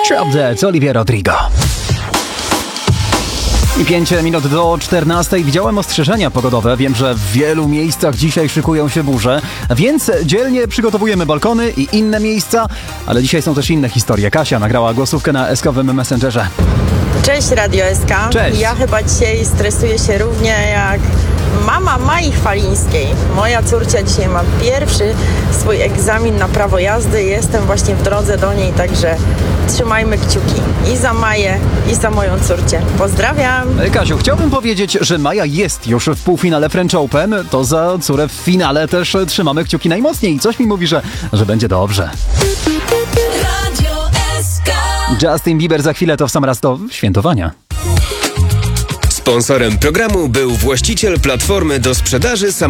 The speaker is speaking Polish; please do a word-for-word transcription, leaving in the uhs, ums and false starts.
Drop Dead, Olivia Rodrigo. I pięć minut do czternastej. Widziałem ostrzeżenia pogodowe. Wiem, że w wielu miejscach dzisiaj szykują się burze, więc dzielnie przygotowujemy balkony i inne miejsca, ale dzisiaj są też inne historie. Kasia nagrała głosówkę na eskowym Messengerze. Cześć Radio S K. Cześć. Ja chyba dzisiaj stresuję się równie jak mama Mai Chwalińskiej. Moja córcia dzisiaj ma pierwszy swój egzamin na prawo jazdy. Jestem właśnie w drodze do niej, także trzymajmy kciuki i za Maję, i za moją córcię. Pozdrawiam! Kasiu, chciałbym powiedzieć, że Maja jest już w półfinale French Open. To za córę w finale też trzymamy kciuki najmocniej. I coś mi mówi, że, że będzie dobrze. Radio S K. Justin Bieber za chwilę, to w sam raz do świętowania. Sponsorem programu był właściciel platformy do sprzedaży samochodów.